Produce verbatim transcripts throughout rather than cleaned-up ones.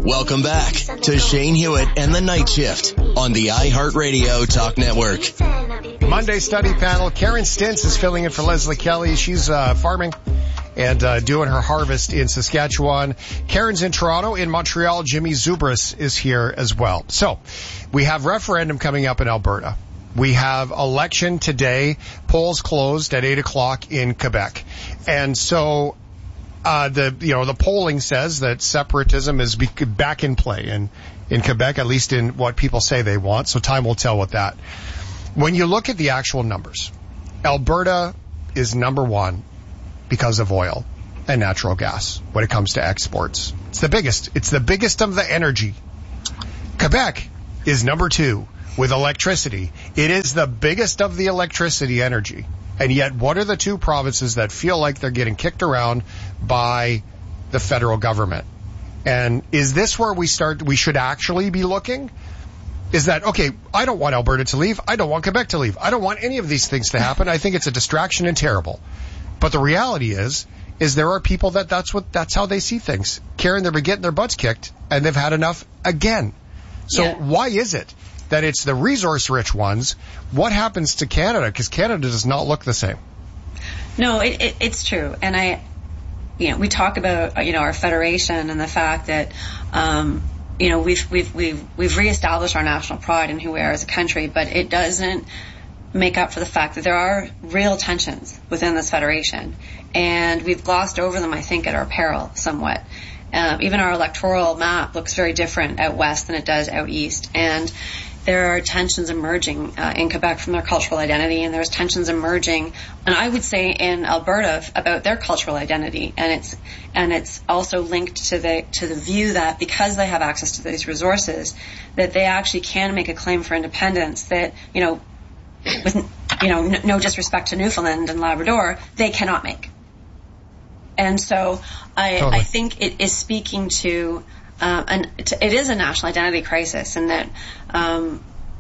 Welcome back to Shane Hewitt and the Night Shift on the iHeartRadio Talk Network. Monday study panel. Karen Stintz is filling in for Leslie Kelly. She's uh, farming and uh, doing her harvest in Saskatchewan. Karen's in Toronto. In Montreal, Jimmy Zubris is here as well. So we have referendum coming up in Alberta. We have election today. Polls closed at eight o'clock in Quebec. And so uh the you know the polling says that separatism is be- back in play in in Quebec, at least in what people say they want. So time will tell with that. When you look at the actual numbers, Alberta is number one because of oil and natural gas when it comes to exports. It's the biggest. It's the biggest of the energy. Quebec is number two with electricity. It is the biggest of the electricity energy. And yet, what are the two provinces that feel like they're getting kicked around by the federal government? And is this where we start, we should actually be looking? Is that, okay, I don't want Alberta to leave. I don't want Quebec to leave. I don't want any of these things to happen. I think it's a distraction and terrible. But the reality is, is there are people that that's what, that's how they see things. Karen, they've been getting their butts kicked and they've had enough again. So yeah. Why is it that it's the resource-rich ones? What happens to Canada? Because Canada does not look the same. No, it, it, it's true. And I, you know, we talk about, you know, our federation and the fact that, um, you know, we've, we've, we've, we've reestablished our national pride in who we are as a country, but it doesn't make up for the fact that there are real tensions within this federation. And we've glossed over them, I think, at our peril somewhat. Um, even our electoral map looks very different out west than it does out east. And there are tensions emerging uh, in Quebec from their cultural identity, and there's tensions emerging, and I would say in Alberta about their cultural identity, and it's and it's also linked to the to the view that because they have access to these resources, that they actually can make a claim for independence that, you know, with you know n- no disrespect to Newfoundland and Labrador, they cannot make. And so I, totally. I think it is speaking to. Um, and it is a national identity crisis, in that um,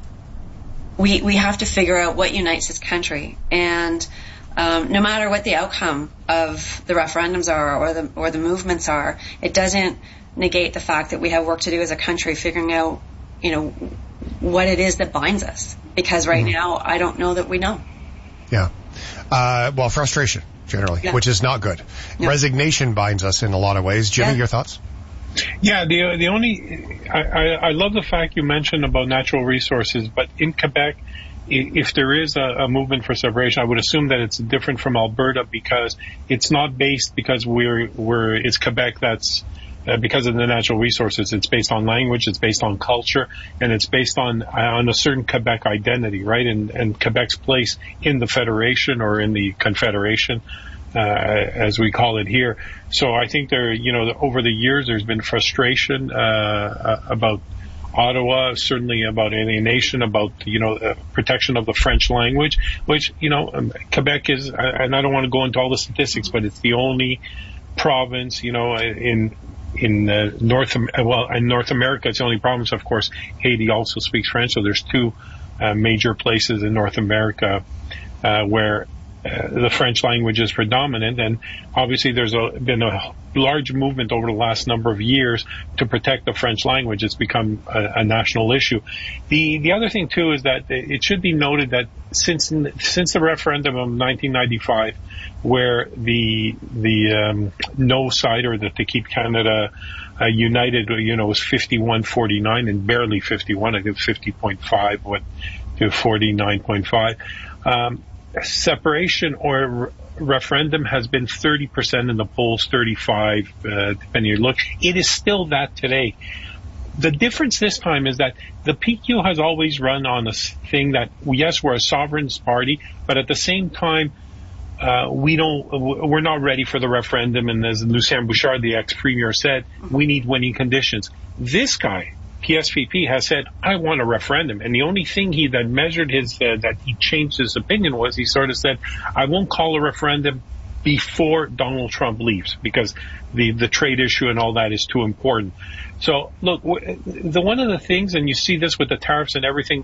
we we have to figure out what unites this country, and um, no matter what the outcome of the referendums are or the or the movements are, it doesn't negate the fact that we have work to do as a country figuring out, you know, what it is that binds us. Because right mm-hmm. now, I don't know that we know. Yeah. Uh, well, frustration generally, yeah. which is not good. Yeah. Resignation binds us in a lot of ways. Jimmy, yeah. your thoughts? Yeah, the the only I, I, I love the fact you mentioned about natural resources, but in Quebec, if there is a, a movement for separation, I would assume that it's different from Alberta, because it's not based because we're we're it's Quebec that's uh, because of the natural resources. It's based on language, it's based on culture, and it's based on on a certain Quebec identity, right? And and Quebec's place in the federation or in the confederation. Uh, as we call it here. So I think there, you know, over the years, there's been frustration, uh, about Ottawa, certainly about alienation, about, you know, uh, protection of the French language, which, you know, um, Quebec is, and I don't want to go into all the statistics, but it's the only province, you know, in, in uh, North, well, in North America, it's the only province, of course. Haiti also speaks French, so there's two, uh, major places in North America, uh, where Uh, the French language is predominant, and obviously there's a, been a large movement over the last number of years to protect the French language. It's become a, a national issue. The the other thing too is that it should be noted that since since the referendum of nineteen ninety-five, where the the um, no side, or that to keep Canada uh, united, you know, was fifty-one forty-nine and barely fifty-one. I think fifty point five went to forty-nine point five. Um, Separation or re- referendum has been thirty percent in the polls, thirty-five, uh, depending on your look. It is still that today. The difference this time is that the P Q has always run on a thing that, yes, we're a sovereigns party, but at the same time, uh, we don't, we're not ready for the referendum. And as Lucien Bouchard, the ex-premier, said, we need winning conditions. This guy, P S V P, has said, I want a referendum. And the only thing he that measured his, uh, that he changed his opinion was he sort of said, I won't call a referendum before Donald Trump leaves, because the, the trade issue and all that is too important. So look, the, one of the things, and you see this with the tariffs and everything,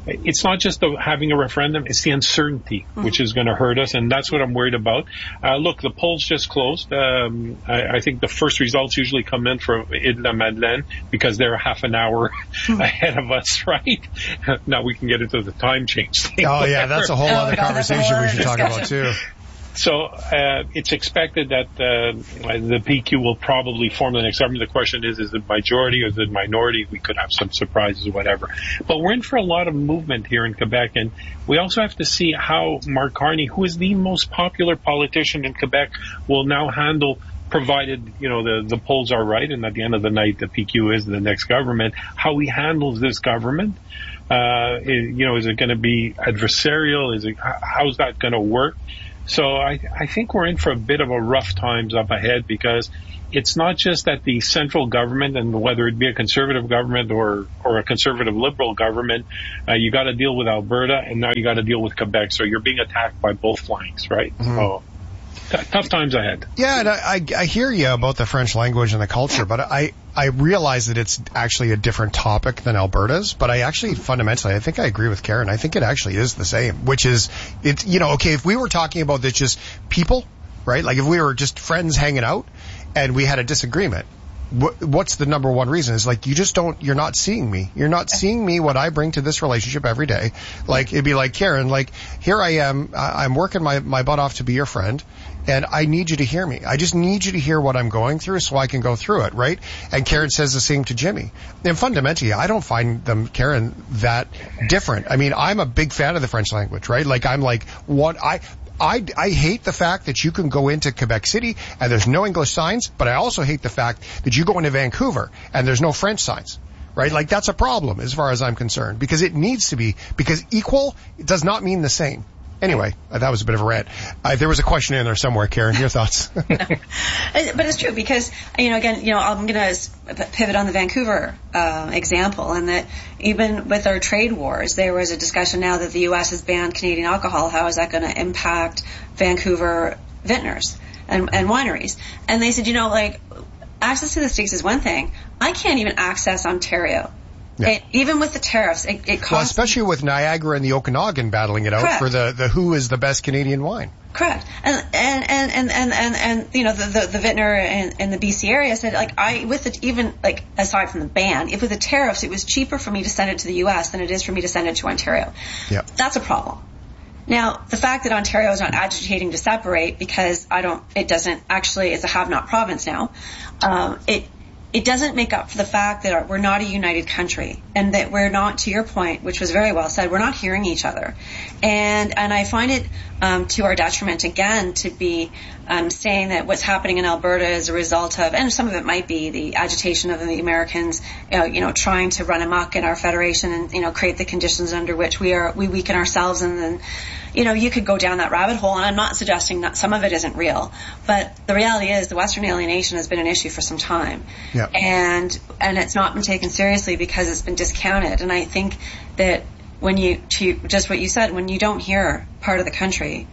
it's not just the, having a referendum, it's the uncertainty, mm-hmm. which is going to hurt us, and that's what I'm worried about. Uh, look, the polls just closed. Um, I, I think the first results usually come in for Île-de-la-Madeleine because they're half an hour mm-hmm. ahead of us, right? Now we can get into the time change thing. Oh, yeah, that's a whole oh, other God, conversation we should talk about, too. So uh, it's expected that uh, the P Q will probably form the next government. The question is, is it majority or is it minority? We could have some surprises, whatever. But we're in for a lot of movement here in Quebec, and we also have to see how Mark Carney, who is the most popular politician in Quebec, will now handle, provided, you know, the, the polls are right, and at the end of the night, the P Q is the next government, how he handles this government. Uh, is, you know, is it going to be adversarial? Is it, how's that going to work? So I, I think we're in for a bit of a rough times up ahead, because it's not just that the central government, and whether it be a conservative government or, or a conservative liberal government, uh, you got to deal with Alberta, and now you got to deal with Quebec. So you're being attacked by both flanks, right? Mm-hmm. So t- tough times ahead. Yeah, and I, I hear you about the French language and the culture, but I, I realize that it's actually a different topic than Alberta's, but I actually fundamentally, I think I agree with Karen. I think it actually is the same, which is, it's, you know, okay, if we were talking about this just people, right? Like if we were just friends hanging out and we had a disagreement, wh- what's the number one reason? Is like, you just don't, you're not seeing me. You're not seeing me, what I bring to this relationship every day. Like, it'd be like, Karen, like, here I am, I'm working my, my butt off to be your friend. And I need you to hear me. I just need you to hear what I'm going through so I can go through it, right? And Karen says the same to Jimmy. And fundamentally, I don't find them, Karen, that different. I mean, I'm a big fan of the French language, right? Like, I'm like, what I... I, I hate the fact that you can go into Quebec City and there's no English signs, but I also hate the fact that you go into Vancouver and there's no French signs, right? Like, that's a problem as far as I'm concerned, because it needs to be, because equal does not mean the same. Anyway, that was a bit of a rant. Uh, there was a question in there somewhere, Karen. Your thoughts? But it's true, because, you know, again, you know, I'm going to pivot on the Vancouver uh, example, and that even with our trade wars, there was a discussion now that the U S has banned Canadian alcohol. How is that going to impact Vancouver vintners and, and wineries? And they said, you know, like, access to the States is one thing. I can't even access Ontario. Yeah. It, even with the tariffs, it, it costs... Well, especially with Niagara and the Okanagan battling it out Correct. for the, the who is the best Canadian wine. Correct. And, and, and, and, and, and, and you know, the, the, the vintner in, in the B C area said, like, I, with it, even, like, aside from the ban, if with the tariffs, it was cheaper for me to send it to the U S than it is for me to send it to Ontario. Yeah. That's a problem. Now, the fact that Ontario is not agitating to separate, because I don't, it doesn't actually, it's a have-not province now, um, it, It doesn't make up for the fact that we're not a united country, and that we're not, to your point, which was very well said, we're not hearing each other. And and I find it um, to our detriment, again, to be um, saying that what's happening in Alberta is a result of, and some of it might be the agitation of the Americans, uh, you know, trying to run amok in our federation and, you know, create the conditions under which we are we weaken ourselves, and then, you know, you could go down that rabbit hole, and I'm not suggesting that some of it isn't real, but the reality is the Western alienation has been an issue for some time. Yeah. And and it's not been taken seriously because it's been discounted. And I think that when you, to just what you said, when you don't hear part of the country,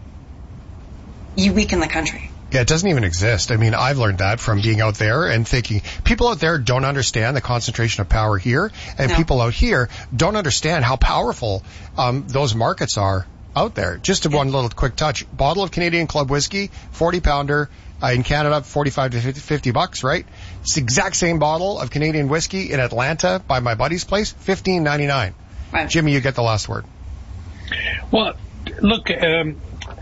you weaken the country. Yeah, it doesn't even exist. I mean, I've learned that from being out there and thinking people out there don't understand the concentration of power here, and no. people out here don't understand how powerful um, those markets are out there. Just a one little quick touch. Bottle of Canadian Club whiskey, forty pounder, uh, in Canada, forty-five to fifty bucks, right? It's the exact same bottle of Canadian whiskey in Atlanta by my buddy's place, fifteen ninety-nine. Right. Jimmy, you get the last word. Well, look, um,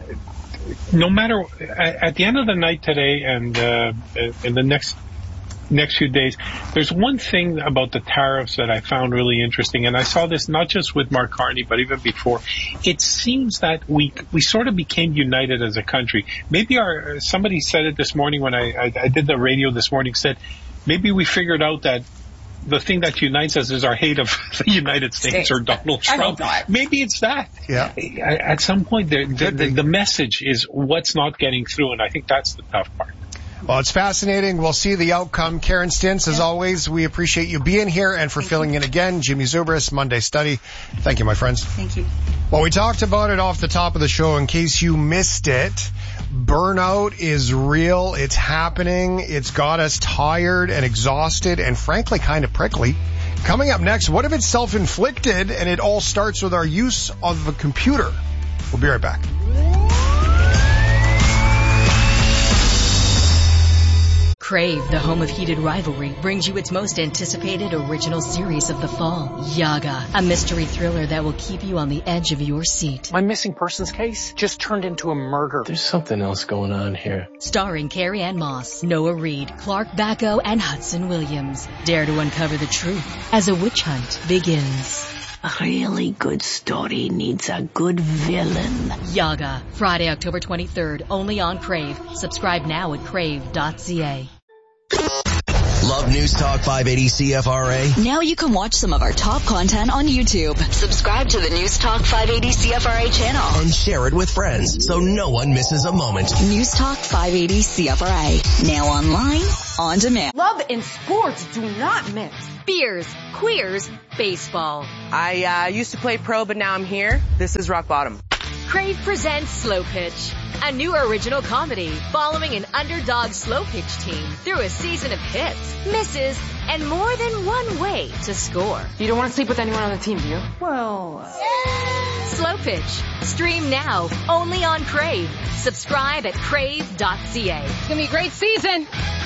no matter, at the end of the night today and uh, in the next next few days, there's one thing about the tariffs that I found really interesting, and I saw this not just with Mark Carney, but even before. It seems that we we sort of became united as a country. Maybe our somebody said it this morning when I, I, I did the radio this morning, said maybe we figured out that the thing that unites us is our hate of the United States, States. or Donald Trump. Maybe it's that. Yeah. At some point, the, the, the, the message is what's not getting through, and I think that's the tough part. Well, it's fascinating. We'll see the outcome. Karen Stintz, as always, we appreciate you being here and for Thank filling you. in again. Jimmy Zubris, Monday Study. Thank you, my friends. Thank you. Well, we talked about it off the top of the show. In case you missed it, burnout is real. It's happening. It's got us tired and exhausted and frankly kind of prickly. Coming up next, what if it's self-inflicted and it all starts with our use of a computer? We'll be right back. Crave, the home of heated rivalry, brings you its most anticipated original series of the fall, Yaga, a mystery thriller that will keep you on the edge of your seat. My missing persons case just turned into a murder. There's something else going on here. Starring Carrie Ann Moss, Noah Reid, Clark Bacco, and Hudson Williams. Dare to uncover the truth as a witch hunt begins. A really good story needs a good villain. Yaga, Friday, October twenty-third, only on Crave. Subscribe now at crave dot c a. Love News Talk five eighty C F R A? Now you can watch some of our top content on YouTube. Subscribe to the News Talk five eighty C F R A channel. And share it with friends so no one misses a moment. News Talk five eighty C F R A. Now online, on demand. Love and sports do not mix. Beers, queers, baseball. I uh, used to play pro, but now I'm here. This is rock bottom. Crave presents Slow Pitch, a new original comedy following an underdog slow pitch team through a season of hits, misses, and more than one way to score. You don't want to sleep with anyone on the team, do you? Well, yeah. Slow Pitch. Stream now, only on Crave. Subscribe at crave dot c a. It's going to be a great season.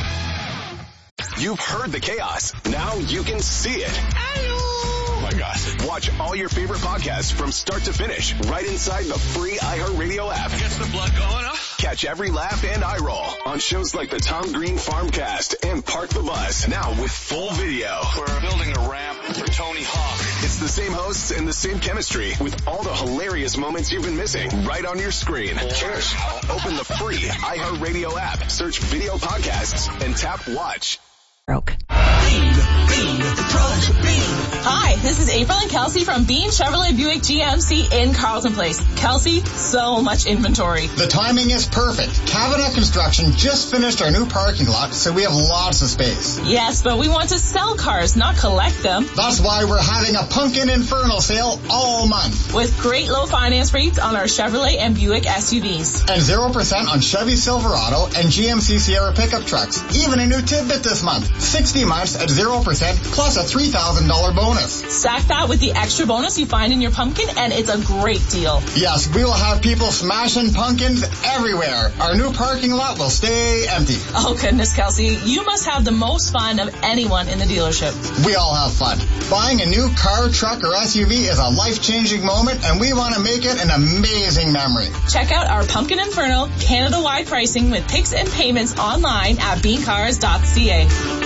You've heard the chaos. Now you can see it. Oh my gosh. Watch all your favorite podcasts from start to finish right inside the free iHeartRadio app. Gets the blood going, huh? Catch every laugh and eye roll on shows like the Tom Green Farmcast and Park the Bus. Now with full video. We're building a ramp for Tony Hawk. It's the same hosts and the same chemistry with all the hilarious moments you've been missing right on your screen. Cheers. Open the free iHeartRadio app, search video podcasts, and tap watch. Broke. Bean, Bean, Bean. Hi, this is April and Kelsey from Bean Chevrolet Buick G M C in Carlton Place. Kelsey, so much inventory. The timing is perfect. Cabinet Construction just finished our new parking lot, so we have lots of space. Yes, but we want to sell cars, not collect them. That's why we're having a Pumpkin Inferno sale all month. With great low finance rates on our Chevrolet and Buick S U Vs. And zero percent on Chevy Silverado and G M C Sierra pickup trucks. Even a new tidbit this month. sixty months at zero percent plus a three thousand dollars bonus. Stack that with the extra bonus you find in your pumpkin and it's a great deal. Yes, we will have people smashing pumpkins everywhere. Our new parking lot will stay empty. Oh goodness, Kelsey, you must have the most fun of anyone in the dealership. We all have fun. Buying a new car, truck, or S U V is a life-changing moment and we want to make it an amazing memory. Check out our Pumpkin Inferno Canada-wide pricing with picks and payments online at bean cars dot c a.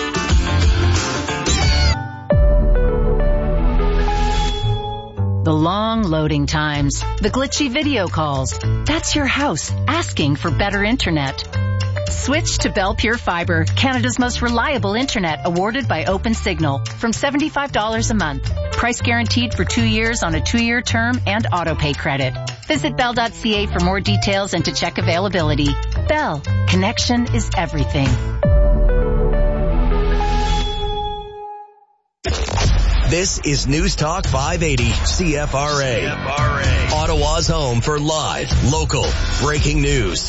The long loading times, the glitchy video calls. That's your house asking for better internet. Switch to Bell Pure Fiber, Canada's most reliable internet, awarded by OpenSignal, from seventy-five dollars a month. Price guaranteed for two years on a two-year term and auto-pay credit. Visit bell dot c a for more details and to check availability. Bell, connection is everything. This is News Talk five eighty C F R A. C F R A. Ottawa's home for live, local, breaking news.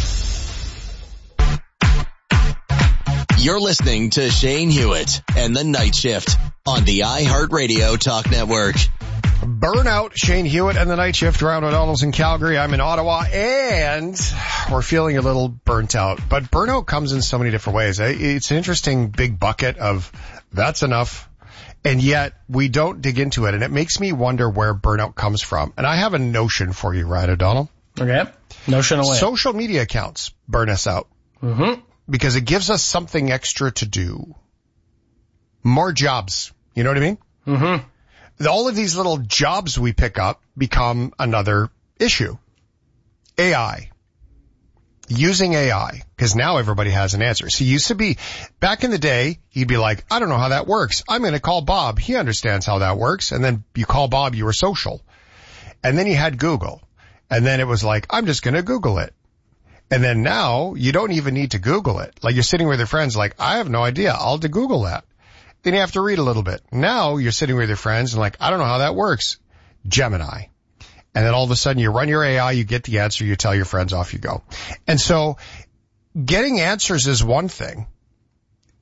You're listening to Shane Hewitt and the Night Shift on the iHeartRadio Talk Network. Burnout, Shane Hewitt and the Night Shift around O'Donnell's in Calgary. I'm in Ottawa and we're feeling a little burnt out. But burnout comes in so many different ways. It's an interesting big bucket of that's enough. And yet we don't dig into it. And it makes me wonder where burnout comes from. And I have a notion for you, Ryan O'Donnell. Okay. Notion away. Social media accounts burn us out. Mm-hmm. Because it gives us something extra to do. More jobs. You know what I mean? Mm-hmm. All of these little jobs we pick up become another issue. A I. Using A I, because now everybody has an answer. So it used to be, back in the day, you'd be like, I don't know how that works. I'm going to call Bob. He understands how that works. And then you call Bob, you were social. And then you had Google. And then it was like, I'm just going to Google it. And then now you don't even need to Google it. Like you're sitting with your friends like, I have no idea. I'll to Google that. Then you have to read a little bit. Now you're sitting with your friends and like, I don't know how that works. Gemini. And then all of a sudden you run your A I, you get the answer, you tell your friends, off you go. And so getting answers is one thing.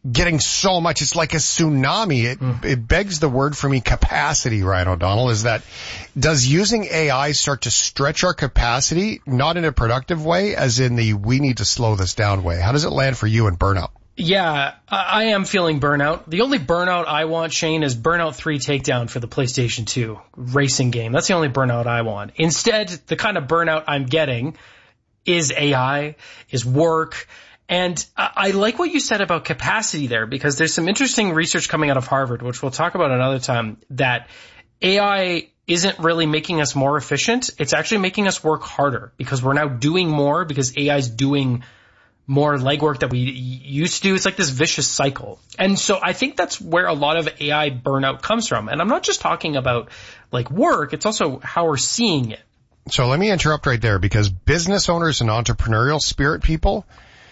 getting so much. It's like a tsunami. It, mm. it begs the word for me, capacity, Ryan O'Donnell, is that does using A I start to stretch our capacity, not in a productive way, as in the we need to slow this down way? How does it land for you in burnout? Yeah, I am feeling burnout. The only burnout I want, Shane, is Burnout three Takedown for the PlayStation two racing game. That's the only burnout I want. Instead, the kind of burnout I'm getting is A I, is work. And I like what you said about capacity there, because there's some interesting research coming out of Harvard, which we'll talk about another time, that A I isn't really making us more efficient. It's actually making us work harder because we're now doing more because A I is doing more legwork that we used to do. It's like this vicious cycle. And so I think that's where a lot of A I burnout comes from. And I'm not just talking about like work, it's also how we're seeing it. So let me interrupt right there, because business owners and entrepreneurial spirit people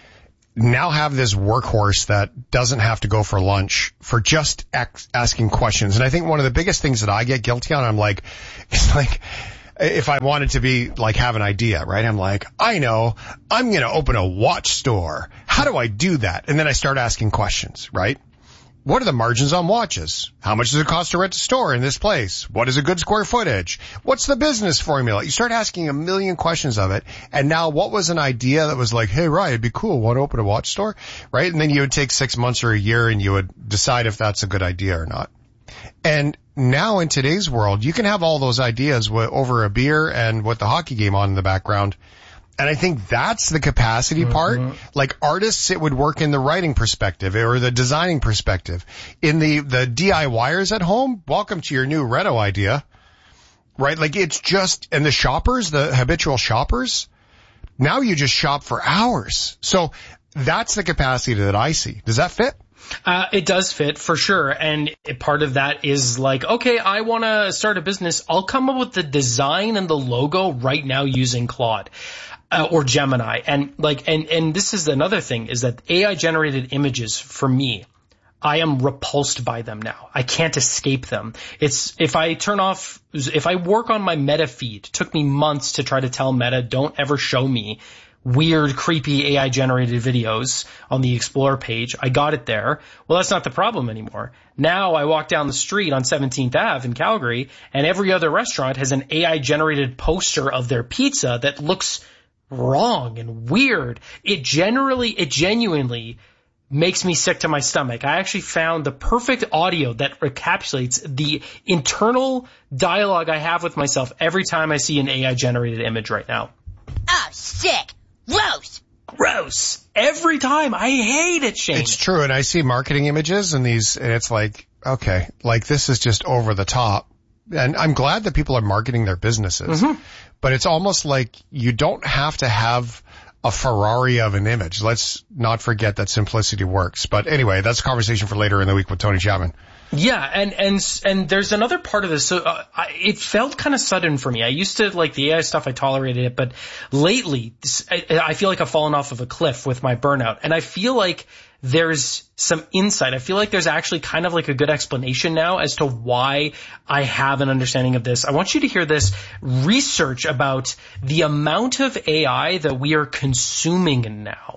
now have this workhorse that doesn't have to go for lunch for just ex- asking questions. And I think one of the biggest things that I get guilty on, I'm like, it's like, if I wanted to be like, have an idea, right? I'm like, I know, I'm going to open a watch store. How do I do that? And then I start asking questions, right? What are the margins on watches? How much does it cost to rent a store in this place? What is a good square footage? What's the business formula? You start asking a million questions of it. And now what was an idea that was like, hey, Ryan, it'd be cool. Want to open a watch store? Right? And then you would take six months or a year and you would decide if that's a good idea or not. And now in today's world, you can have all those ideas w- over a beer and with the hockey game on in the background. And I think that's the capacity mm-hmm. part. Like artists, it would work in the writing perspective or the designing perspective. In the, the DIYers at home, welcome to your new Renault idea, right? Like it's just, and the shoppers, the habitual shoppers, now you just shop for hours. So that's the capacity that I see. Does that fit? Uh, it does fit for sure. And part of that is like, okay, I want to start a business. I'll come up with the design and the logo right now using Claude. Uh, or Gemini. And like, and, and this is another thing, is that A I generated images for me, I am repulsed by them now. I can't escape them. It's, if I turn off, if I work on my Meta feed, it took me months to try to tell Meta, don't ever show me weird, creepy A I generated videos on the Explore page. I got it there. Well, that's not the problem anymore. Now I walk down the street on seventeenth Avenue in Calgary and every other restaurant has an A I generated poster of their pizza that looks wrong and weird. It generally, it genuinely makes me sick to my stomach. I actually found the perfect audio that encapsulates the internal dialogue I have with myself every time I see an A I generated image right now. Oh, sick. Gross. Gross. Every time. I hate it, Shane. It's true. And I see marketing images and these, and it's like, okay, like this is just over the top. And I'm glad that people are marketing their businesses. Mm-hmm. But it's almost like you don't have to have a Ferrari of an image. Let's not forget that simplicity works. But anyway, that's a conversation for later in the week with Tony Chapman. Yeah, and and and there's another part of this. So uh, I, it felt kind of sudden for me. I used to like the A I stuff. I tolerated it, but lately this, I, I feel like I've fallen off of a cliff with my burnout, and I feel like there's some insight. I feel like there's actually kind of like a good explanation now as to why I have an understanding of this. I want you to hear this research about the amount of A I that we are consuming now.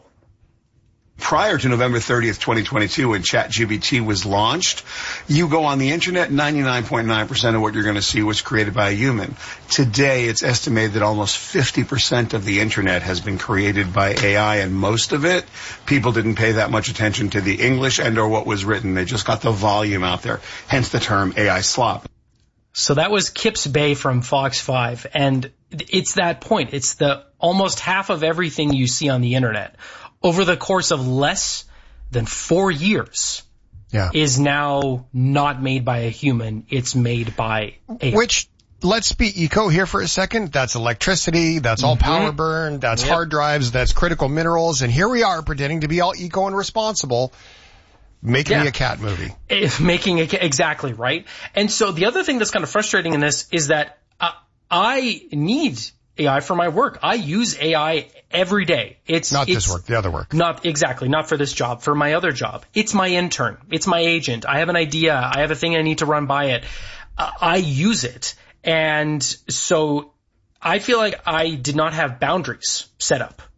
Prior to November thirtieth, twenty twenty-two, when ChatGPT was launched, you go on the internet, ninety-nine point nine percent of what you're going to see was created by a human. Today, it's estimated that almost fifty percent of the internet has been created by A I, and most of it, people didn't pay that much attention to the English and or what was written. They just got the volume out there, hence the term A I slop. So that was Kips Bay from Fox five, and it's that point. It's the almost half of everything you see on the internet over the course of less than four years yeah. is now not made by a human. It's made by A I. Which, let's be eco here for a second. That's electricity. That's all mm-hmm. power burn. That's yep. hard drives. That's critical minerals. And here we are pretending to be all eco and responsible, making yeah. me a cat movie. If making it exactly right. And so the other thing that's kind of frustrating in this is that uh, I need A I for my work. I use A I every day. It's not it's, this work, the other work. Not exactly, not for this job, for my other job. It's my intern. It's my agent. I have an idea. I have a thing I need to run by it. Uh, I use it. And so I feel like I did not have boundaries set up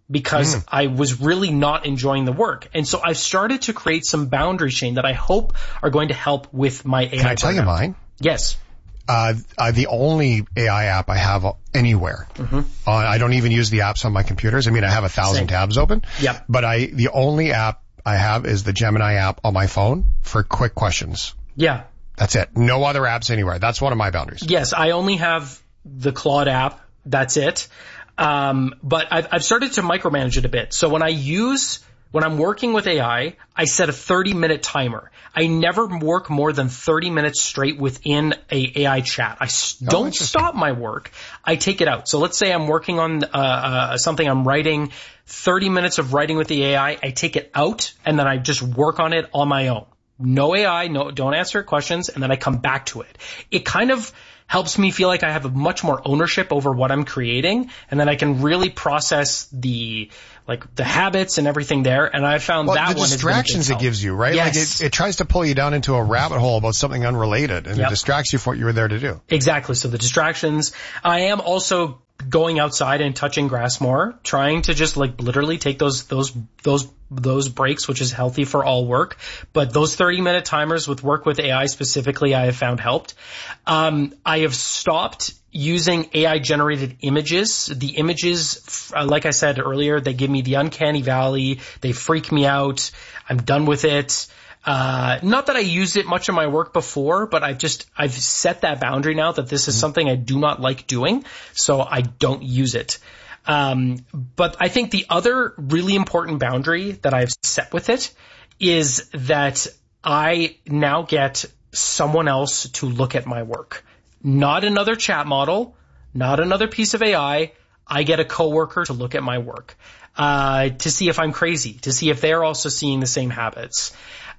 because Mm. I was really not enjoying the work. And so I've started to create some boundaries, Shane, that I hope are going to help with my A I. Can I tell you burnout. mine? Yes. Uh, uh, the only A I app I have anywhere. Mm-hmm. Uh, I don't even use the apps on my computers. I mean, I have a thousand Same. tabs open. Yep. But I, the only app I have is the Gemini app on my phone for quick questions. Yeah. That's it. No other apps anywhere. That's one of my boundaries. Yes, I only have the Claude app. That's it. Um, but I've, I've started to micromanage it a bit. So when I use, when I'm working with A I, I set a thirty minute timer. I never work more than thirty minutes straight within a AI chat. I s- Oh, don't stop my work. I take it out. So let's say I'm working on uh, uh, something I'm writing, thirty minutes of writing with the A I. I take it out and then I just work on it on my own. No A I, no, don't answer questions, and then I come back to it. It kind of helps me feel like I have a much more ownership over what I'm creating, and then I can really process the, like, the habits and everything there, and I found Well, that the one distractions has been a big it gives you, right? Yes. Like it, it tries to pull you down into a rabbit hole about something unrelated, and Yep. it distracts you from what you were there to do. Exactly. So the distractions. I am also going outside and touching grass more, trying to just like literally take those, those, those, those breaks, which is healthy for all work. But those thirty minute timers with work with A I specifically, I have found helped. Um, I have stopped using A I generated images. The images, uh, like I said earlier, they give me the uncanny valley. They freak me out. I'm done with it. Uh, not that I used it much in my work before, but I've just, I've set that boundary now that this is something I do not like doing, so I don't use it. Um, but I think the other really important boundary that I've set with it is that I now get someone else to look at my work. Not another chat model, not another piece of A I. I get a coworker to look at my work, uh, to see if I'm crazy, to see if they're also seeing the same habits.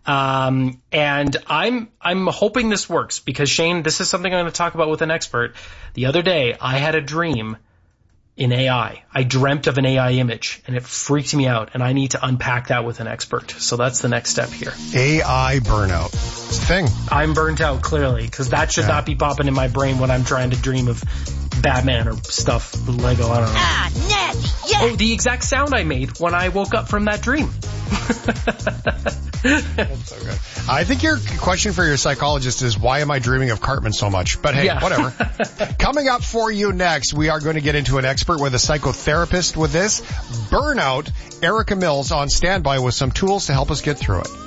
Um, and I'm, I'm hoping this works because Shane, this is something I'm going to talk about with an expert. The other day, I had a dream in A I. I dreamt of an A I image and it freaked me out, and I need to unpack that with an expert. So that's the next step here. A I burnout. It's a thing. I'm burnt out clearly because that should Yeah. not be popping in my brain when I'm trying to dream of Batman or stuff, Lego, I don't know. Ah, nasty. Yeah. Oh, the exact sound I made when I woke up from that dream. That's so good. I think your question for your psychologist is, why am I dreaming of Cartman so much? But hey, Yeah. whatever. Coming up for you next, we are going to get into an expert with a psychotherapist with this. Burnout. Erica Mills on standby with some tools to help us get through it.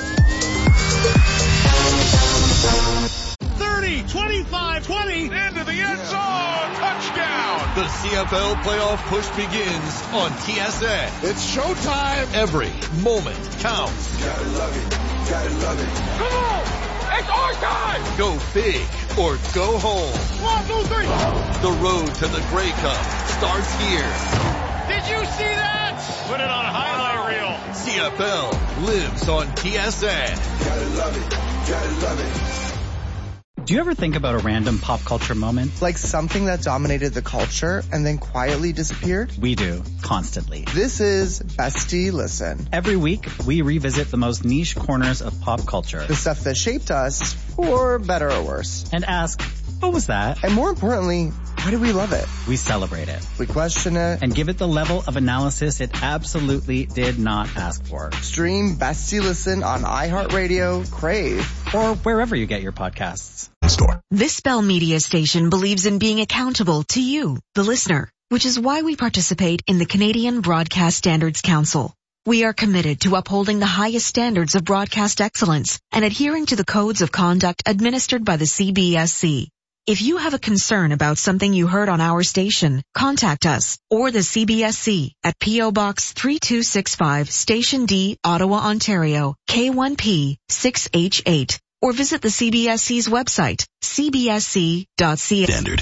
thirty, twenty-five, twenty, into the end zone, touchdown. The C F L playoff push begins on T S N. It's showtime. Every moment counts. Gotta love it, gotta love it. Come on, it's our time. Go big or go home. One, two, three. The road to the Grey Cup starts here. Did you see that? Put it on a highlight reel. C F L lives on T S N. Gotta love it, gotta love it. Do you ever think about a random pop culture moment? Like something that dominated the culture and then quietly disappeared? We do, constantly. This is Bestie Listen. Every week, we revisit the most niche corners of pop culture. The stuff that shaped us, for better or worse. And ask, what was that? And more importantly, why do we love it? We celebrate it. We question it. And give it the level of analysis it absolutely did not ask for. Stream Bestie Listen on iHeartRadio, Crave, or wherever you get your podcasts. Store. This Bell Media station believes in being accountable to you, the listener, which is why we participate in the Canadian Broadcast Standards Council. We are committed to upholding the highest standards of broadcast excellence and adhering to the codes of conduct administered by the C B S C. If you have a concern about something you heard on our station, contact us or the C B S C at P O Box three two six five, Station D, Ottawa, Ontario, K one P six H eight. Or visit the C B S C's website, c b s c dot c a. Standard.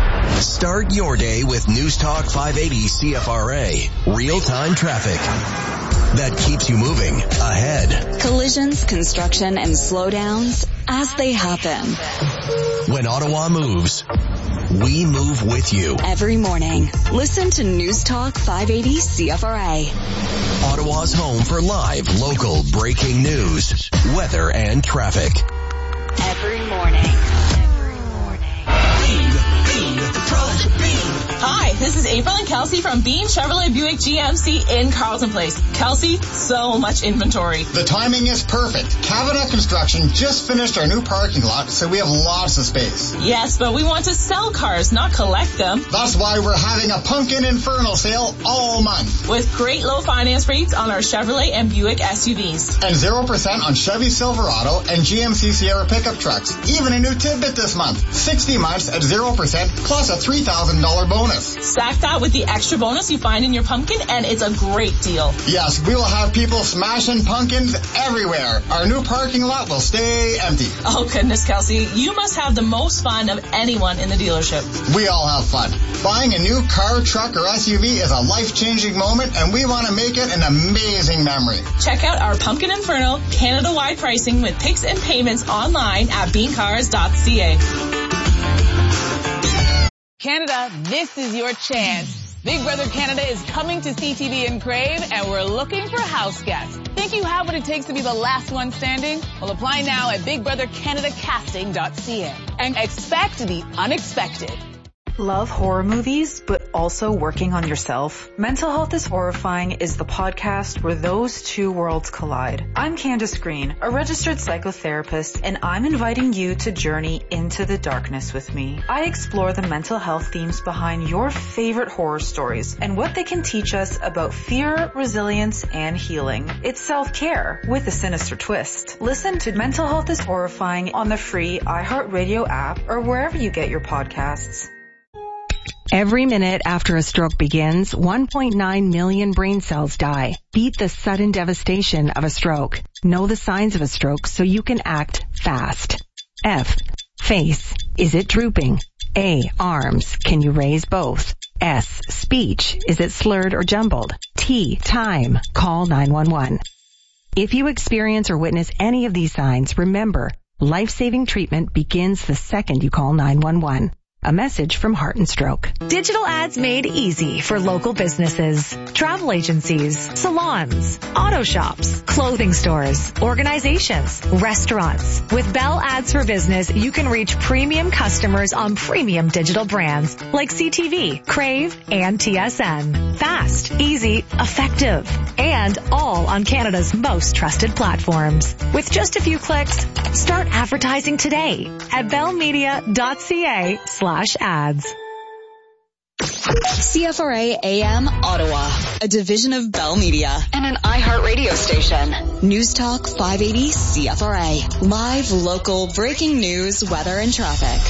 Start your day with News Talk five eighty C F R A. Real-time traffic that keeps you moving ahead. Collisions, construction, and slowdowns as they happen. When Ottawa moves, we move with you. Every morning, listen to News Talk five eighty C F R A. Ottawa's home for live, local, breaking news, weather, and traffic. Every morning. Every morning. Bean, bean, pro, bean. Hi, Hi, this is April and Kelsey from Bean Chevrolet Buick G M C in Carlton Place. Kelsey, so much inventory. The timing is perfect. Cabinet Construction just finished our new parking lot, so we have lots of space. Yes, but we want to sell cars, not collect them. That's why we're having a Pumpkin Inferno sale all month. With great low finance rates on our Chevrolet and Buick S U Vs. And zero percent on Chevy Silverado and G M C Sierra pickup trucks. Even a new tidbit this month. sixty months at zero percent plus a three thousand dollars bonus. Stack that with the extra bonus you find in your pumpkin and it's a great deal. Yes, we will have people smashing pumpkins everywhere. Our new parking lot will stay empty. Oh goodness, Kelsey, you must have the most fun of anyone in the dealership. We all have fun. Buying a new car, truck, or S U V is a life-changing moment and we want to make it an amazing memory. Check out our Pumpkin Inferno Canada-wide pricing with picks and payments online at bean cars dot c a. Canada, this is your chance. Big Brother Canada is coming to C T V in Crave, and we're looking for house guests. Think you have what it takes to be the last one standing? Well, apply now at big brother canada casting dot c a and expect the unexpected. Love horror movies, but also working on yourself? Mental Health is Horrifying is the podcast where those two worlds collide. I'm Candace Green, a registered psychotherapist, and I'm inviting you to journey into the darkness with me. I explore the mental health themes behind your favorite horror stories and what they can teach us about fear, resilience, and healing. It's self-care with a sinister twist. Listen to Mental Health is Horrifying on the free iHeartRadio app or wherever you get your podcasts. Every minute after a stroke begins, one point nine million brain cells die. Beat the sudden devastation of a stroke. Know the signs of a stroke so you can act fast. F. Face. Is it drooping? A. Arms. Can you raise both? S. Speech. Is it slurred or jumbled? T. Time. Call nine one one. If you experience or witness any of these signs, remember, life-saving treatment begins the second you call nine one one. A message from Heart and Stroke. Digital ads made easy for local businesses, travel agencies, salons, auto shops, clothing stores, organizations, restaurants. With Bell Ads for Business, you can reach premium customers on premium digital brands like C T V, Crave, and T S N. Fast, easy, effective, and all on Canada's most trusted platforms. With just a few clicks, start advertising today at bell media dot c a slash ads. C F R A A M Ottawa, a division of Bell Media and an iHeart radio station. News Talk five eighty C F R A. Live, local, breaking news, weather, and traffic.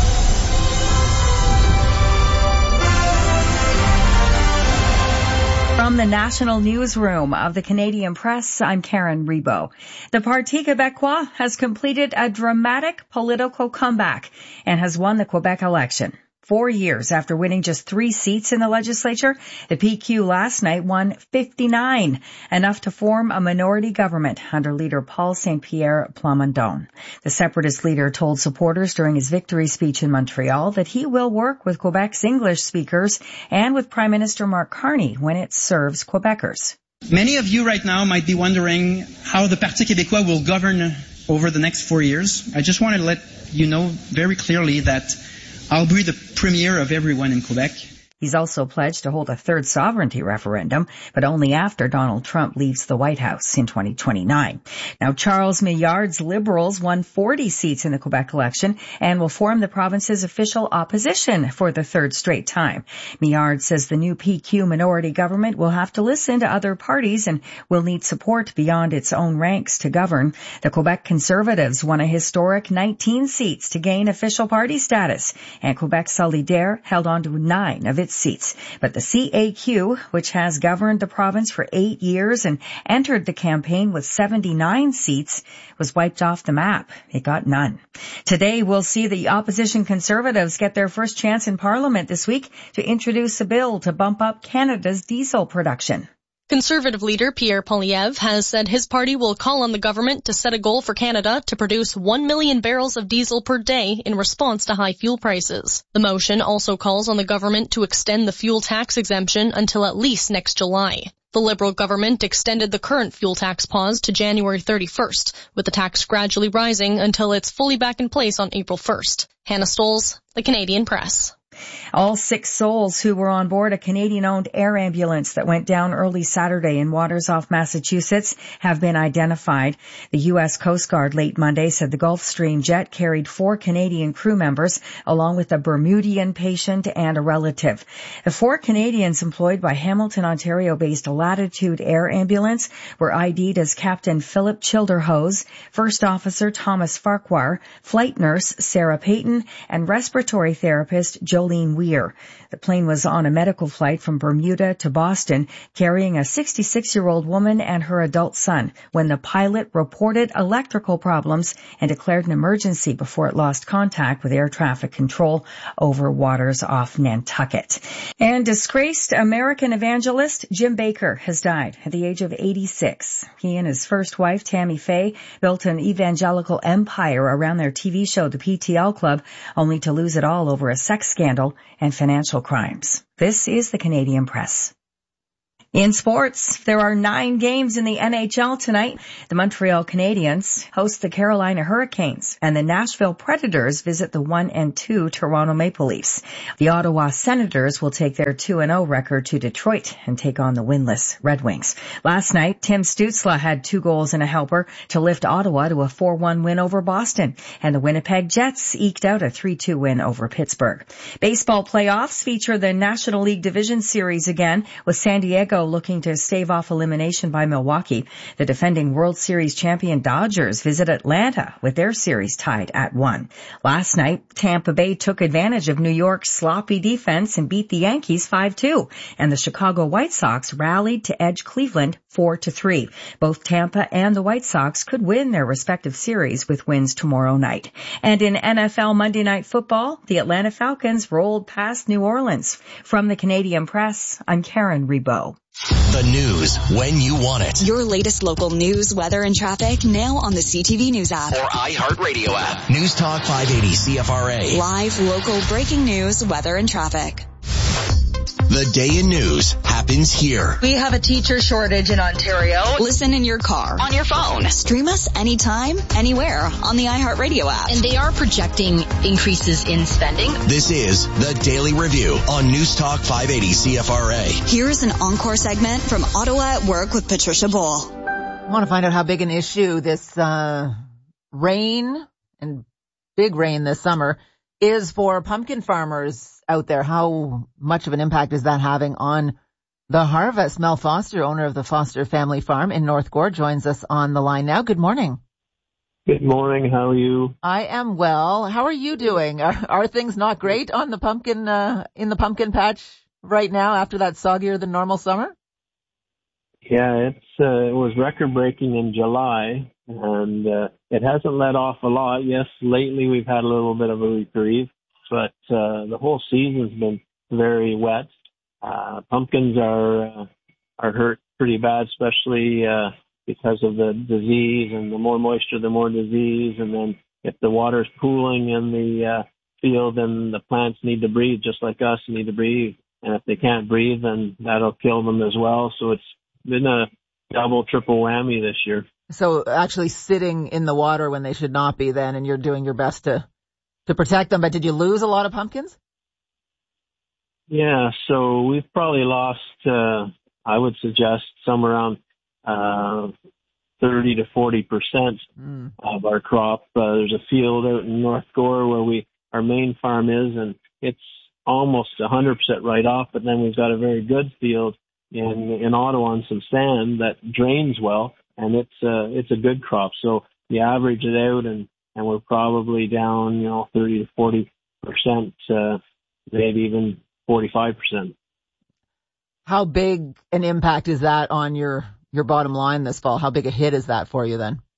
From the National Newsroom of the Canadian Press, I'm Karen Rebo. The Parti Québécois has completed a dramatic political comeback and has won the Quebec election. Four years after winning just three seats in the legislature, the P Q last night won fifty-nine, enough to form a minority government under leader Paul Saint-Pierre Plamondon. The separatist leader told supporters during his victory speech in Montreal that he will work with Quebec's English speakers and with Prime Minister Mark Carney when it serves Quebecers. Many of you right now might be wondering how the Parti Québécois will govern over the next four years. I just want to let you know very clearly that I'll be the premier of everyone in Quebec. He's also pledged to hold a third sovereignty referendum, but only after Donald Trump leaves the White House in twenty twenty-nine. Now, Charles Millard's Liberals won forty seats in the Quebec election and will form the province's official opposition for the third straight time. Millard says the new P Q minority government will have to listen to other parties and will need support beyond its own ranks to govern. The Quebec Conservatives won a historic nineteen seats to gain official party status, and Quebec Solidaire held on to nine of its seats. But the C A Q, which has governed the province for eight years and entered the campaign with seventy-nine seats, was wiped off the map. It got none. Today, we'll see the opposition Conservatives get their first chance in Parliament this week to introduce a bill to bump up Canada's diesel production. Conservative leader Pierre Poilievre has said his party will call on the government to set a goal for Canada to produce one million barrels of diesel per day in response to high fuel prices. The motion also calls on the government to extend the fuel tax exemption until at least next July. The Liberal government extended the current fuel tax pause to January thirty-first, with the tax gradually rising until it's fully back in place on April first. Hannah Stoles, The Canadian Press. All six souls who were on board a Canadian-owned air ambulance that went down early Saturday in waters off Massachusetts have been identified. The U S Coast Guard late Monday said the Gulfstream jet carried four Canadian crew members along with a Bermudian patient and a relative. The four Canadians employed by Hamilton, Ontario-based Latitude Air Ambulance were I D'd as Captain Philip Childerhose, First Officer Thomas Farquhar, Flight Nurse Sarah Payton, and Respiratory Therapist Jolene Weir. The plane was on a medical flight from Bermuda to Boston, carrying a sixty-six-year-old woman and her adult son, when the pilot reported electrical problems and declared an emergency before it lost contact with air traffic control over waters off Nantucket. And disgraced American evangelist Jim Bakker has died at the age of eighty-six. He and his first wife, Tammy Faye, built an evangelical empire around their T V show, The P T L Club, only to lose it all over a sex scandal and financial crimes. This is the Canadian Press. In sports, there are nine games in the N H L tonight. The Montreal Canadiens host the Carolina Hurricanes, and the Nashville Predators visit the one and two Toronto Maple Leafs. The Ottawa Senators will take their two and oh record to Detroit and take on the winless Red Wings. Last night, Tim Stützle had two goals and a helper to lift Ottawa to a four one win over Boston, and the Winnipeg Jets eked out a three two win over Pittsburgh. Baseball playoffs feature the National League Division Series again, with San Diego looking to stave off elimination by Milwaukee. The defending World Series champion Dodgers visit Atlanta with their series tied at one. Last night, Tampa Bay took advantage of New York's sloppy defense and beat the Yankees five two, and the Chicago White Sox rallied to edge Cleveland four to three. Both Tampa and the White Sox could win their respective series with wins tomorrow night. And in N F L Monday Night Football, the Atlanta Falcons rolled past New Orleans. From the Canadian Press, I'm Karen Rebo. The news when you want it. Your latest local news, weather, and traffic now on the C T V News app. Or iHeartRadio app. News Talk five eighty C F R A. Live, local, breaking news, weather, and traffic. The day in news happens here. We have a teacher shortage in Ontario. Listen in your car, on your phone. Stream us anytime, anywhere on the iHeartRadio app. And they are projecting increases in spending. This is the Daily Review on News Talk five eighty C F R A. Here's an encore segment from Ottawa at Work with Patricia Bull. I want to find out how big an issue this uh rain and big rain this summer is for pumpkin farmers out there. How much of an impact is that having on the harvest? Mel Foster, owner of the Foster Family Farm in North Gore, joins us on the line now. Good morning. Good morning. How are you? I am well. How are you doing? Are, are things not great on the pumpkin, uh, in the pumpkin patch right now after that soggier than normal summer? Yeah, it's, uh, it was record breaking in July, and, uh, it hasn't let off a lot. Yes, lately we've had a little bit of a reprieve, but, uh, the whole season's been very wet. Uh, pumpkins are, uh, are hurt pretty bad, especially, uh, because of the disease, and the more moisture, the more disease. And then if the water's pooling in the, uh, field, then the plants need to breathe just like us, need to breathe. And if they can't breathe, then that'll kill them as well. So it's been a double, triple whammy this year. So actually sitting in the water when they should not be then, and you're doing your best to, to protect them. But did you lose a lot of pumpkins? Yeah, so we've probably lost, uh, I would suggest somewhere around, uh, thirty to forty percent mm. of our crop. Uh, there's a field out in North Gore where we, our main farm is, and it's almost one hundred percent right off, but then we've got a very good field in, in Ottawa on some sand that drains well, and it's, uh, it's a good crop. So you average it out, and, and we're probably down, you know, thirty to forty percent, uh, maybe even forty-five percent. How big an impact is that on your, your bottom line this fall? How big a hit is that for you then?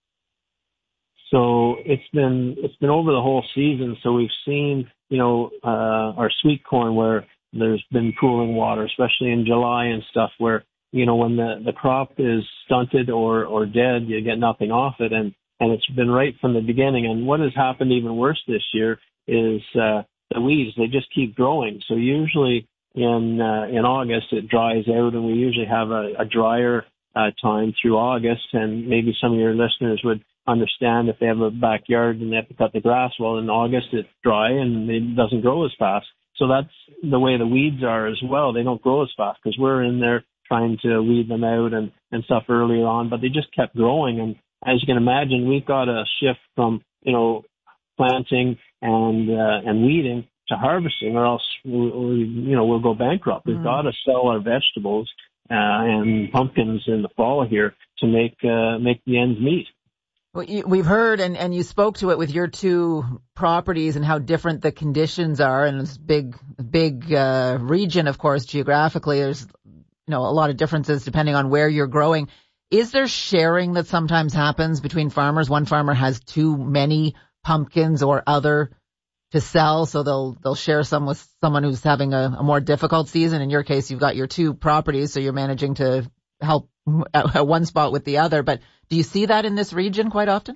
So it's been, it's been over the whole season. So we've seen, you know, uh, our sweet corn where there's been pooling water, especially in July and stuff where, you know, when the, the crop is stunted or, or dead, you get nothing off it. And, and it's been right from the beginning. And what has happened even worse this year is, uh, the weeds, they just keep growing. So usually in, uh, in August it dries out, and we usually have a, a drier, uh, time through August. And maybe some of your listeners would understand if they have a backyard and they have to cut the grass. Well, in August it's dry and it doesn't grow as fast. So that's the way the weeds are as well. They don't grow as fast because we're in there trying to weed them out and, and stuff earlier on, but they just kept growing. And as you can imagine, we've got a shift from, you know, planting and, uh, and weeding to harvesting, or else, we, we, you know, we'll go bankrupt. We've mm. got to sell our vegetables, uh, and pumpkins in the fall here to make, uh, make the ends meet. Well, you, we've heard, and, and you spoke to it with your two properties and how different the conditions are, and it's big, big, uh, region, of course, geographically. There's, you know, a lot of differences depending on where you're growing. Is there sharing that sometimes happens between farmers? One farmer has too many pumpkins or other to sell, so they'll they'll share some with someone who's having a, a more difficult season. In your case, you've got your two properties, so you're managing to help at one spot with the other. But do you see that in this region quite often?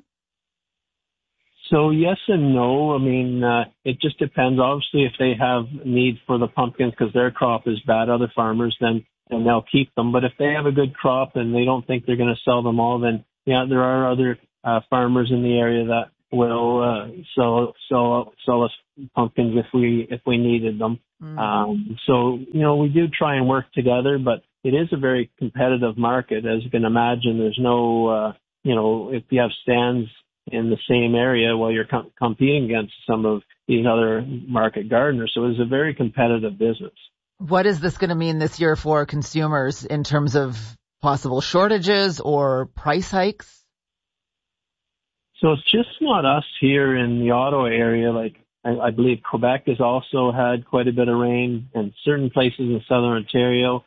So yes and no. I mean, uh, it just depends. Obviously, if they have need for the pumpkins because their crop is bad, other farmers, then and they'll keep them. But if they have a good crop and they don't think they're going to sell them all, then yeah, there are other uh, farmers in the area that will uh, sell sell sell us pumpkins if we if we needed them. Mm. Um, so you know, we do try and work together, but it is a very competitive market, as you can imagine. There's no uh, you know, if you have stands in the same area, well, you're com- competing against some of these other market gardeners. So it's a very competitive business. What is this going to mean this year for consumers in terms of possible shortages or price hikes? So it's just not us here in the Ottawa area. Like I, I believe Quebec has also had quite a bit of rain, and certain places in southern Ontario.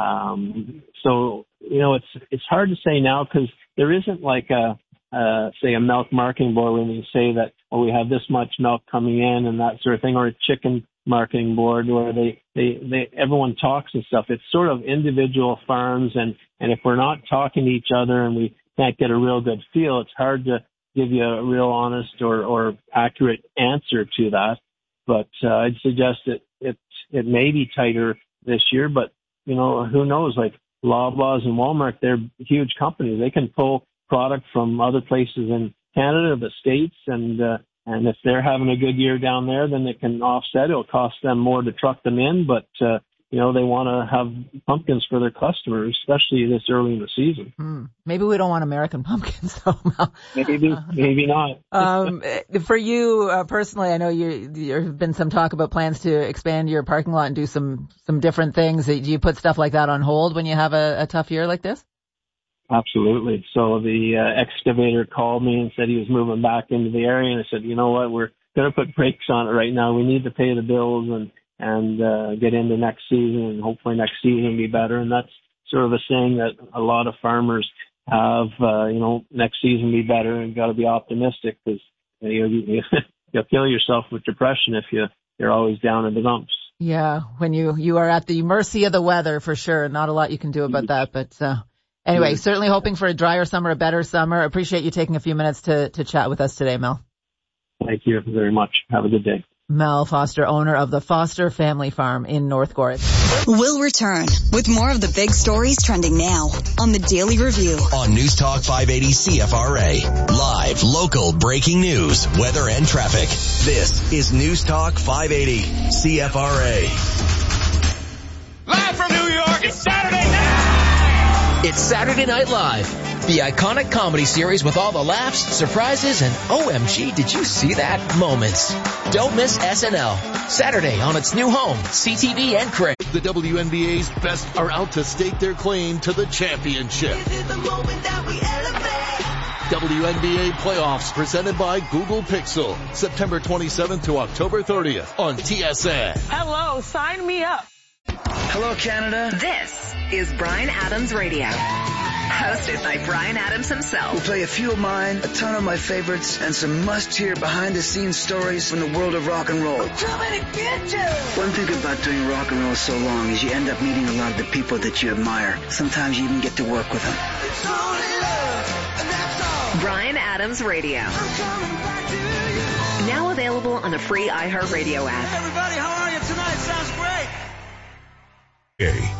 Um, so, you know, it's it's hard to say now because there isn't like a, uh, say, a milk marketing board when you say that, oh, we have this much milk coming in and that sort of thing, or a chicken marketing board where they, they, they, everyone talks and stuff. It's sort of individual farms, and, and if we're not talking to each other and we can't get a real good feel, it's hard to give you a real honest or, or accurate answer to that. But, uh, I'd suggest it, it, it may be tighter this year, but, you know, who knows? Like Loblaws and Walmart, they're huge companies. They can pull product from other places in Canada, the States, and, uh, and if they're having a good year down there, then they can offset. It'll cost them more to truck them in, but, uh, you know, they want to have pumpkins for their customers, especially this early in the season. Hmm. Maybe we don't want American pumpkins, though. maybe, maybe not. um, for you uh, personally, I know you, there's been some talk about plans to expand your parking lot and do some, some different things. Do you put stuff like that on hold when you have a, a tough year like this? Absolutely. So the uh, excavator called me and said he was moving back into the area, and I said, you know what, we're going to put brakes on it right now. We need to pay the bills and and uh, get into next season, and hopefully next season will be better. And that's sort of a saying that a lot of farmers have, uh, you know, next season be better, and got to be optimistic because you, you, you'll kill yourself with depression if you, you're always down in the dumps. Yeah, when you, you are at the mercy of the weather, for sure. Not a lot you can do about that, but uh, anyway, yeah. Certainly hoping for a drier summer, a better summer. Appreciate you taking a few minutes to, to chat with us today, Mel. Thank you very much. Have a good day. Mel Foster, owner of the Foster Family Farm in North Gort. We'll return with more of the big stories trending now on the Daily Review. On News Talk five eighty C F R A. Live, local, breaking news, weather and traffic. This is News Talk five eighty C F R A. Live from New York, it's Saturday night! It's Saturday Night Live, the iconic comedy series with all the laughs, surprises, and O M G, did you see that moments. Don't miss S N L, Saturday on its new home, C T V and Crave. The W N B A's best are out to stake their claim to the championship. This is the moment that we elevate. W N B A playoffs presented by Google Pixel, September twenty-seventh to October thirtieth on T S N. Hello, sign me up. Hello, Canada. This is Bryan Adams Radio. Hosted by Bryan Adams himself. We'll play a few of mine, a ton of my favorites, and some must-hear behind-the-scenes stories from the world of rock and roll. I'm coming to get you! One thing about doing rock and roll so long is you end up meeting a lot of the people that you admire. Sometimes you even get to work with them. It's only love, and that's all. Bryan Adams Radio. I'm coming back to you. Now available on the free iHeartRadio app. Hey everybody, how are you tonight? Sounds great. Hey.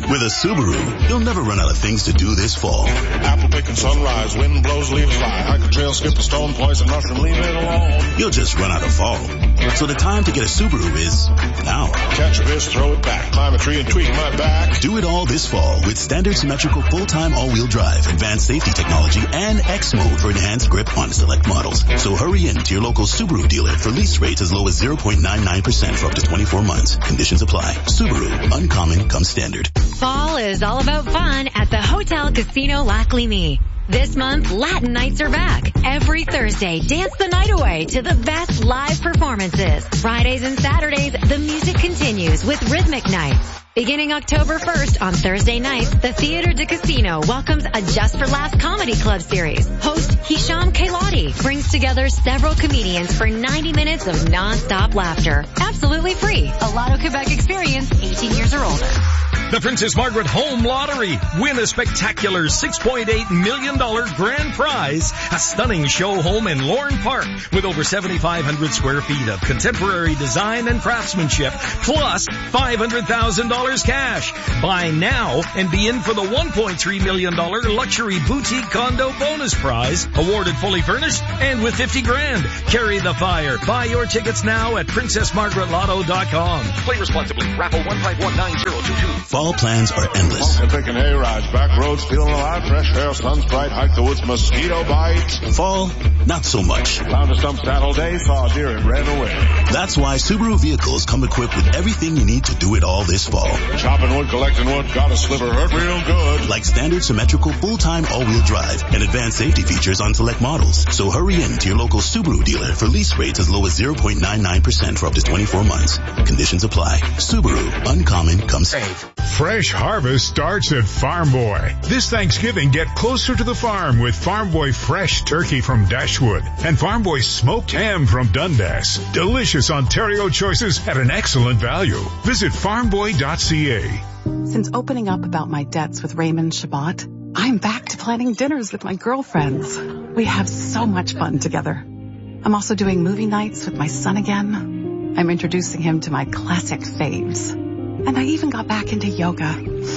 With a Subaru, you'll never run out of things to do this fall. Apple pick and sunrise, wind blows, leaves fly. Hike a trail, skip a stone, poison mushroom, leave it alone. You'll just run out of fall. So the time to get a Subaru is now. Catch a fish, throw it back, climb a tree and tweak my back. Do it all this fall with standard symmetrical full-time all-wheel drive, advanced safety technology, and X mode for enhanced grip on select models. So hurry in to your local Subaru dealer for lease rates as low as zero point nine nine percent for up to twenty-four months. Conditions apply. Subaru, uncommon comes standard. Fall is all about fun at the Hotel Casino Lac Lémy. This month, Latin nights are back. Every Thursday, dance the night away to the best live performances. Fridays and Saturdays, the music continues with rhythmic nights. Beginning October first on Thursday nights, the Theatre de Casino welcomes a Just for Laughs comedy club series. Host Hisham Kailati brings together several comedians for ninety minutes of non-stop laughter. Absolutely free. A Lotto Quebec experience, eighteen years or older. The Princess Margaret Home Lottery. Win a spectacular six point eight million dollars grand prize. A stunning show home in Lorne Park with over seventy-five hundred square feet of contemporary design and craftsmanship, plus five hundred thousand dollars cash. Buy now and be in for the one point three million dollars luxury boutique condo bonus prize, awarded fully furnished and with fifty grand. Carry the fire. Buy your tickets now at princess margaret lotto dot com. Play responsibly. Raffle one five one nine zero two two. Fall plans are endless. Walking, picking hay rides, back roads, feeling alive, fresh air, sun's bright, hike the woods, mosquito bites. Fall, not so much. Found a stump saddle day, saw a deer and ran away. That's why Subaru vehicles come equipped with everything you need to do it all this fall. Chopping wood, collecting wood, got a sliver, hurt real good. Like standard symmetrical full-time all-wheel drive and advanced safety features on select models. So hurry in to your local Subaru dealer for lease rates as low as zero point nine nine percent for up to twenty-four months. Conditions apply. Subaru, uncommon comes safe. Fresh harvest starts at Farm Boy. This Thanksgiving, get closer to the farm with Farm Boy fresh turkey from Dashwood and Farm Boy smoked ham from Dundas. Delicious Ontario choices at an excellent value. Visit farm boy dot c a. Since opening up about my debts with Raymond Shabbat, I'm back to planning dinners with my girlfriends. We have so much fun together. I'm also doing movie nights with my son again. I'm introducing him to my classic faves. And I even got back into yoga.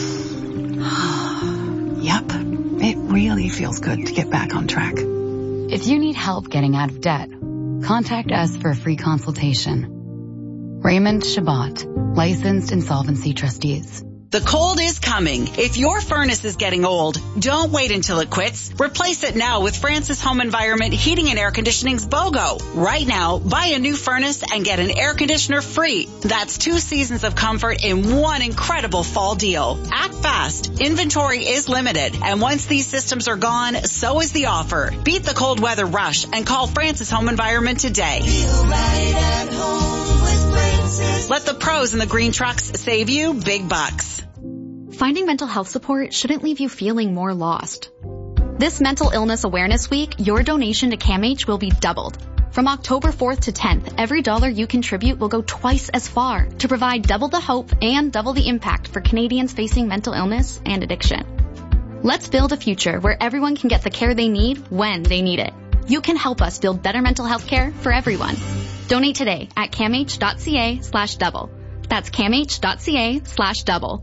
Yep, it really feels good to get back on track. If you need help getting out of debt, contact us for a free consultation. Raymond Shabbat, licensed insolvency trustees. The cold is coming. If your furnace is getting old, don't wait until it quits. Replace it now with Francis Home Environment Heating and Air Conditioning's BOGO. Right now, buy a new furnace and get an air conditioner free. That's two seasons of comfort in one incredible fall deal. Act fast. Inventory is limited. And once these systems are gone, so is the offer. Beat the cold weather rush and call Francis Home Environment today. Feel right at home with Francis. Let the pros in the green trucks save you big bucks. Finding mental health support shouldn't leave you feeling more lost. This Mental Illness Awareness Week, your donation to CAMH will be doubled. From October fourth to tenth, every dollar you contribute will go twice as far to provide double the hope and double the impact for Canadians facing mental illness and addiction. Let's build a future where everyone can get the care they need when they need it. You can help us build better mental health care for everyone. Donate today at camh.ca slash double. That's camh.ca slash double.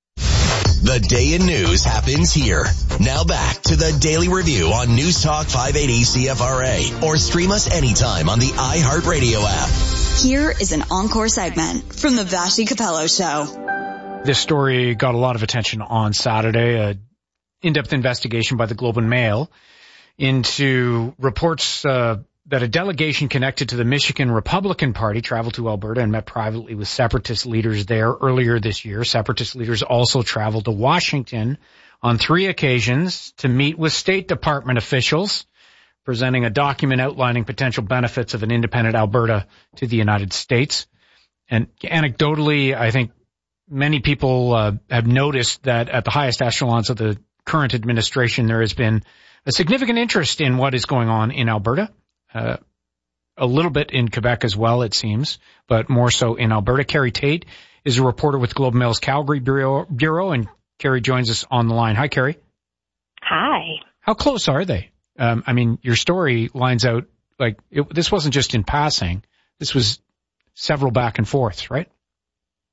The day in news happens here. Now back to the Daily Review on News Talk five eighty C F R A or stream us anytime on the iHeartRadio app. Here is an encore segment from the Vashi Capello Show. This story got a lot of attention on Saturday, a in-depth investigation by the Globe and Mail into reports uh, that a delegation connected to the Michigan Republican Party traveled to Alberta and met privately with separatist leaders there earlier this year. Separatist leaders also traveled to Washington on three occasions to meet with State Department officials, presenting a document outlining potential benefits of an independent Alberta to the United States. And anecdotally, I think many people uh, have noticed that at the highest echelons of the current administration, there has been a significant interest in what is going on in Alberta. Uh, a little bit in Quebec as well, it seems, but more so in Alberta. Carrie Tate is a reporter with Globe and Mail's Calgary Bureau, Bureau, and Carrie joins us on the line. Hi, Carrie. Hi. How close are they? Um, I mean, your story lines out, like, it, this wasn't just in passing. This was several back and forths, right?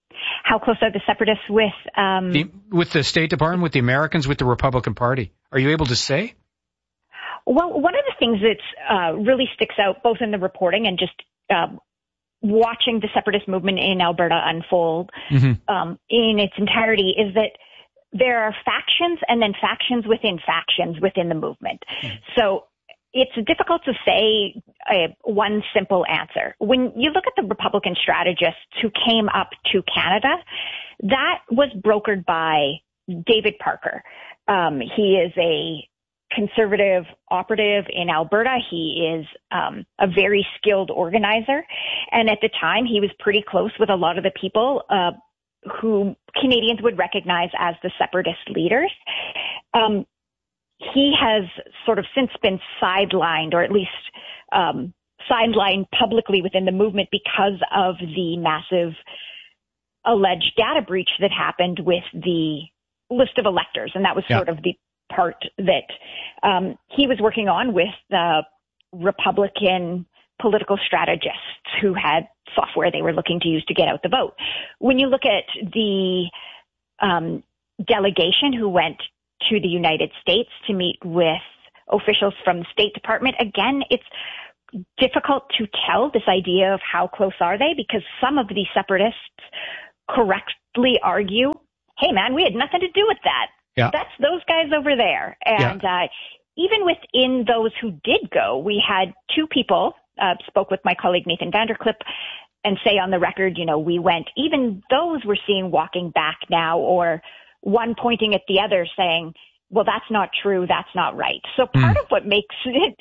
how close are the separatists with um, the, with the State Department, with the Americans, with the Republican Party? Are you able to say? Well, one of the things that uh, really sticks out, both in the reporting and just uh, watching the separatist movement in Alberta unfold mm-hmm. um, in its entirety, is that there are factions and then factions within factions within the movement. Mm-hmm. So it's difficult to say a, one simple answer. When you look at the Republican strategists who came up to Canada, that was brokered by David Parker. Um, he is a conservative operative in Alberta. He is um, a very skilled organizer. And at the time, he was pretty close with a lot of the people uh, who Canadians would recognize as the separatist leaders. Um, he has sort of since been sidelined, or at least um, sidelined publicly within the movement because of the massive alleged data breach that happened with the list of electors. And that was yeah. sort of the part that um, he was working on with the Republican political strategists who had software they were looking to use to get out the vote. When you look at the um, delegation who went to the United States to meet with officials from the State Department, again, it's difficult to tell this idea of how close are they, because some of the separatists correctly argue, hey man, we had nothing to do with that. Yeah. That's those guys over there. And yeah. uh, even within those who did go, we had two people, uh, spoke with my colleague Nathan Vanderclip, and say on the record, you know, we went, even those we're seeing walking back now, or one pointing at the other saying, well, that's not true, that's not right. So part mm. of what makes it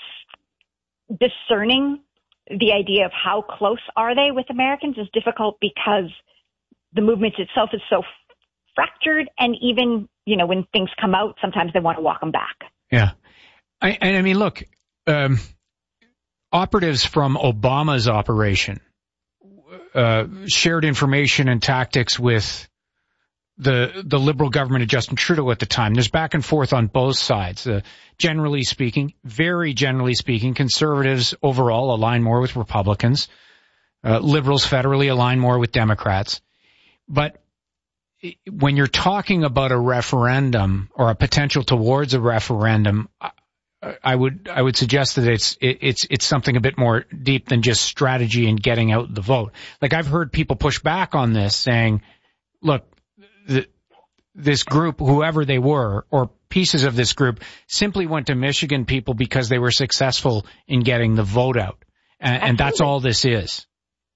discerning the idea of how close are they with Americans is difficult, because the movement itself is so fractured, and even, you know, when things come out, sometimes they want to walk them back. Yeah. I, I mean, look, um, operatives from Obama's operation uh, shared information and tactics with the the Liberal government of Justin Trudeau at the time. There's back and forth on both sides. Uh, generally speaking, very generally speaking, conservatives overall align more with Republicans. Uh, liberals federally align more with Democrats. But when you're talking about a referendum or a potential towards a referendum, I, I would I would suggest that it's it, it's it's something a bit more deep than just strategy and getting out the vote. Like, I've heard people push back on this, saying, "Look, the, this group, whoever they were, or pieces of this group, simply went to Michigan people because they were successful in getting the vote out, and, and that's all this is."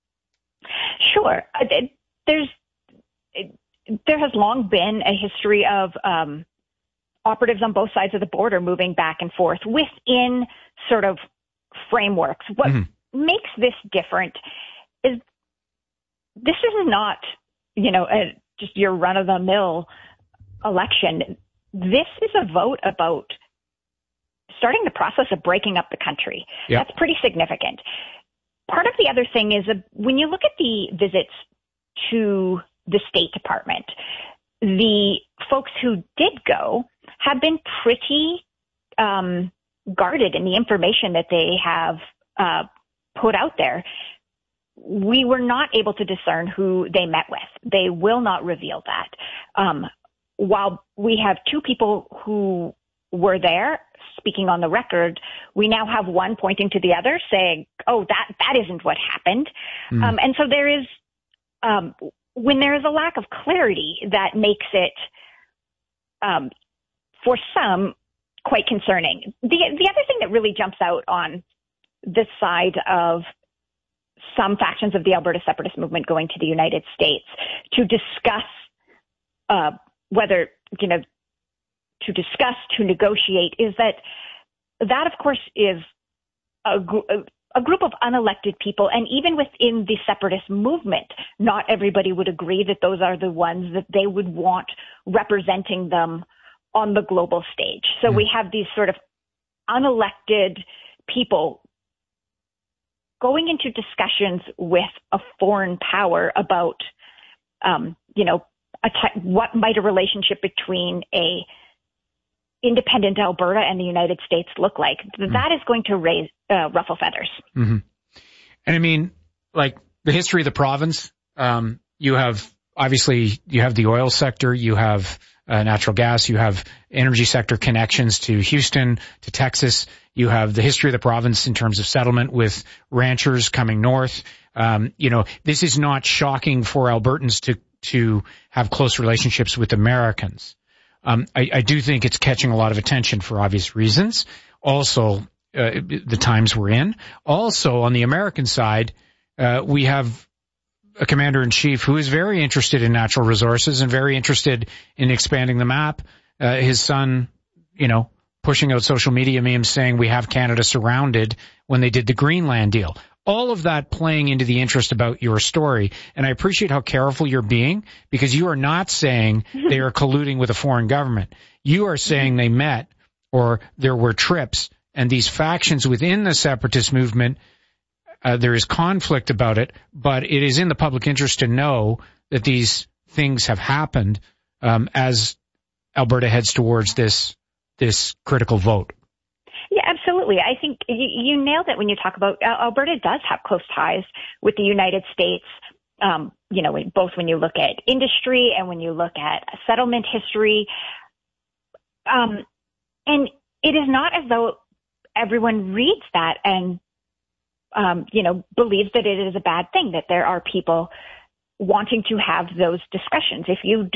Sure, there's. There has long been a history of um, operatives on both sides of the border moving back and forth within sort of frameworks. What mm-hmm. makes this different is this is not, you know, a, just your run-of-the-mill election. This is a vote about starting the process of breaking up the country. Yep. That's pretty significant. Part of the other thing is that when you look at the visits to the State Department, the folks who did go have been pretty um, guarded in the information that they have uh, put out there. We were not able to discern who they met with. They will not reveal that. Um, while we have two people who were there speaking on the record, we now have one pointing to the other saying, oh, that, that isn't what happened. Mm. Um, and so there is, um, when there is a lack of clarity, that makes it, um, for some, quite concerning. The, the other thing that really jumps out on this side of some factions of the Alberta separatist movement going to the United States to discuss uh, whether, you know, to discuss, to negotiate, is that that, of course, is a, gr- a group of unelected people. And even within the separatist movement, not everybody would agree that those are the ones that they would want representing them on the global stage. So mm-hmm. we have these sort of unelected people going into discussions with a foreign power about, um, you know, a te- what might a relationship between a independent Alberta and the United States look like. Mm-hmm. That is going to raise, uh, ruffle feathers. Mm-hmm. And I mean, like the history of the province, um, you have obviously you have the oil sector, you have uh, natural gas, you have energy sector connections to Houston, to Texas. You have the history of the province in terms of settlement with ranchers coming north. Um, you know, this is not shocking for Albertans to, to have close relationships with Americans. Um, I, I do think it's catching a lot of attention for obvious reasons. Also, uh, the times we're in. Also, on the American side, uh, we have a commander-in-chief who is very interested in natural resources and very interested in expanding the map. Uh, his son, you know, pushing out social media memes saying we have Canada surrounded when they did the Greenland deal. All of that playing into the interest about your story. And I appreciate how careful you're being, because you are not saying they are colluding with a foreign government. You are saying they met, or there were trips, and these factions within the separatist movement, uh, there is conflict about it, but it is in the public interest to know that these things have happened um, as Alberta heads towards this this critical vote. Yeah, absolutely. I think you, you nailed it when you talk about uh, Alberta does have close ties with the United States, um, you know, both when you look at industry and when you look at settlement history. Um, and it is not as though everyone reads that and, um, you know, believes that it is a bad thing, that there are people wanting to have those discussions. If you